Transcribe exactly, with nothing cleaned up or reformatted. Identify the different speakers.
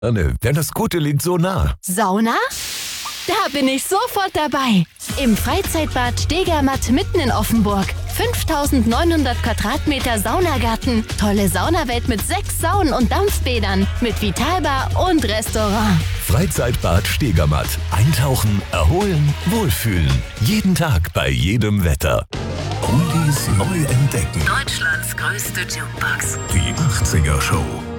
Speaker 1: Anne, denn das Gute liegt so nah.
Speaker 2: Sauna? Da bin ich sofort dabei. Im Freizeitbad Stegermatt mitten in Offenburg. fünftausendneunhundert Quadratmeter Saunagarten. Tolle Saunawelt mit sechs Saunen und Dampfbädern. Mit Vitalbar und Restaurant.
Speaker 1: Freizeitbad Stegermatt. Eintauchen, erholen, wohlfühlen. Jeden Tag bei jedem Wetter. Oldies neu entdecken.
Speaker 3: Deutschlands größte Jukebox.
Speaker 1: Die achtziger Show.